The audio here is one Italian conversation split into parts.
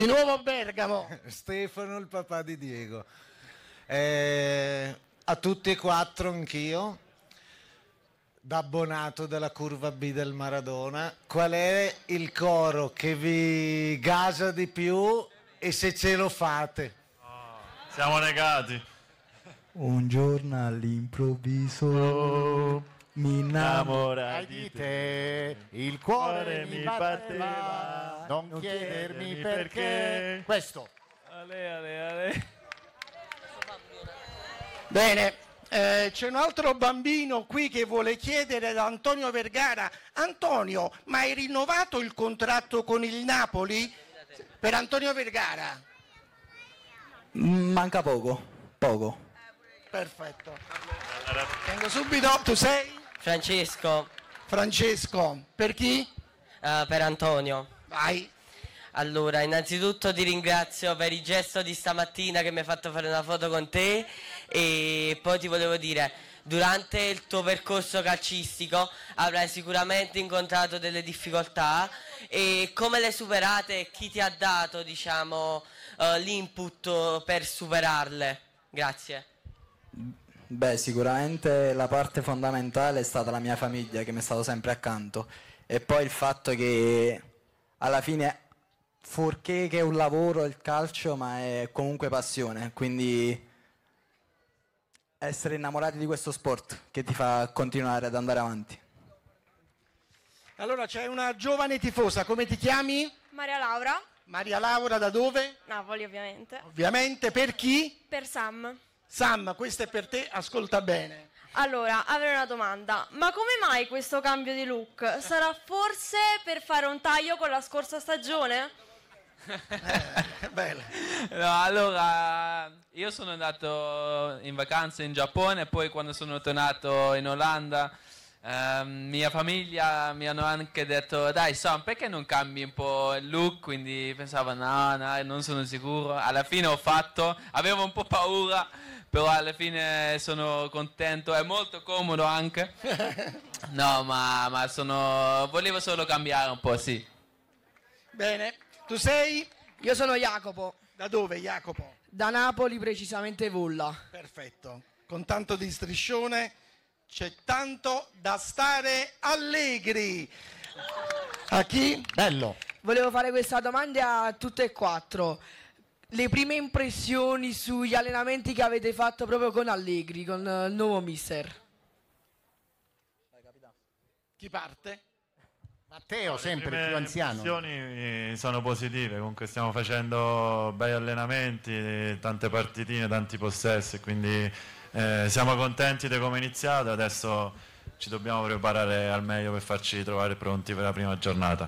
Di nuovo Bergamo. Stefano, il papà di Diego. A tutti e quattro anch'io, da abbonato della curva B del Maradona. Qual è il coro che vi gasa di più e se ce lo fate? Siamo negati. Un giorno all'improvviso mi Innamora Di te, il cuore mi batteva, non chiedermi perché. Questo. Ale. Bene, c'è un altro bambino qui che vuole chiedere ad Antonio Vergara. Antonio, ma hai rinnovato il contratto con il Napoli? Per Antonio Vergara. Manca poco. Perfetto. Vengo subito, tu sei? Francesco, Francesco, per chi? per Antonio. Vai. Allora, innanzitutto ti ringrazio per il gesto di stamattina che mi hai fatto fare una foto con te e poi ti volevo dire, durante il tuo percorso calcistico avrai sicuramente incontrato delle difficoltà e come le superate e chi ti ha dato, diciamo, l'input per superarle? Grazie. Beh, sicuramente la parte fondamentale è stata la mia famiglia che mi è stato sempre accanto e poi il fatto che alla fine, fuorché che è un lavoro il calcio, ma è comunque passione, quindi essere innamorati di questo sport che ti fa continuare ad andare avanti. Allora c'è una giovane tifosa, come ti chiami? Maria Laura, Maria Laura, da dove? Napoli ovviamente. Ovviamente, per chi? Per Sam. Sam, questo è per te, ascolta bene. Allora, avrei una domanda. Ma come mai questo cambio di look? Sarà forse per fare un taglio con la scorsa stagione? Bene. No, allora, io sono andato in vacanza in Giappone e poi quando sono tornato in Olanda, mia famiglia mi hanno anche detto, dai Sam, perché non cambi un po' il look? Quindi pensavo, no, non sono sicuro. Alla fine ho fatto, avevo un po' paura, però alla fine sono contento, è molto comodo anche. No, ma volevo solo cambiare un po', sì. Bene. Tu sei? Io sono Jacopo, Da dove, Jacopo? da Napoli, precisamente Volla. Perfetto. Con tanto di striscione c'è tanto da stare allegri. A chi? Bello. Volevo fare questa domanda a tutte e quattro. Le prime impressioni sugli allenamenti che avete fatto proprio con Allegri, con il nuovo mister. Chi parte? Matteo, sempre il più Le anziano. impressioni sono positive, comunque stiamo facendo bei allenamenti, tante partitine, tanti possessi, quindi siamo contenti di come è iniziato, adesso ci dobbiamo preparare al meglio per farci trovare pronti per la prima giornata.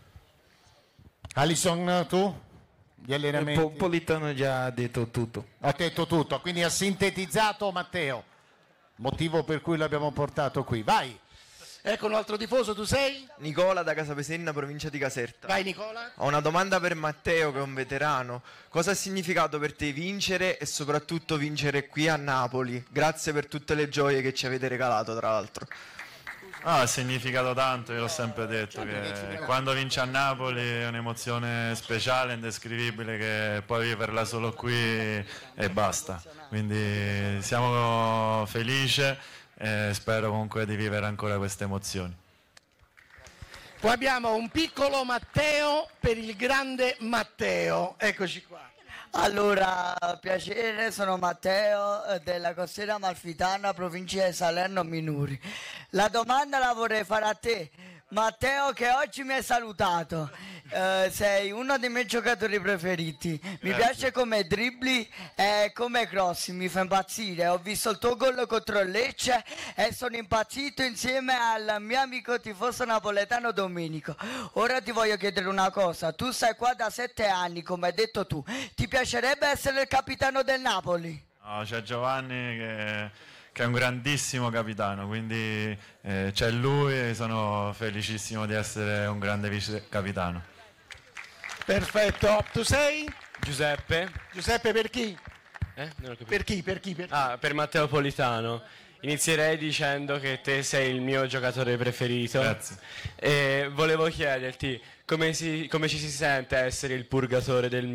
Alisson, tu? Gli allenamenti? Politano già ha detto tutto. Ha detto tutto, quindi ha sintetizzato Matteo, motivo per cui l'abbiamo portato qui. Vai! Ecco un altro tifoso, tu sei? Nicola da Casapesenna, provincia di Caserta. Vai Nicola. Ho una domanda per Matteo, che è un veterano. Cosa ha significato per te vincere e soprattutto vincere qui a Napoli? Grazie per tutte le gioie che ci avete regalato, tra l'altro. Ha significato tanto, io l'ho sempre detto, che quando vince a Napoli è un'emozione speciale, indescrivibile, che puoi viverla solo qui e basta. Quindi siamo felici e spero comunque di vivere ancora queste emozioni. Poi abbiamo un piccolo Matteo per il grande Matteo. Eccoci qua. Allora, piacere, sono Matteo della Costiera Amalfitana, provincia di Salerno Minuri. La domanda la vorrei fare a te, Matteo, che oggi mi hai salutato. Sei uno dei miei giocatori preferiti. Mi piace come dribbli e come crossi, mi fa impazzire. Ho visto il tuo gol contro il Lecce e sono impazzito insieme al mio amico tifoso napoletano Domenico. Ora ti voglio chiedere una cosa, tu sei qua da 7 anni, come hai detto tu, ti piacerebbe essere il capitano del Napoli? No, c'è Giovanni che è un grandissimo capitano, quindi c'è lui e sono felicissimo di essere un grande vice capitano. Perfetto. Tu sei? Giuseppe. Giuseppe per chi? Non ho capito. Per chi? Per chi? Per chi? Ah, per Matteo Politano. inizierei dicendo che te sei il mio giocatore preferito. Grazie. E volevo chiederti come ci si sente essere il purgatore del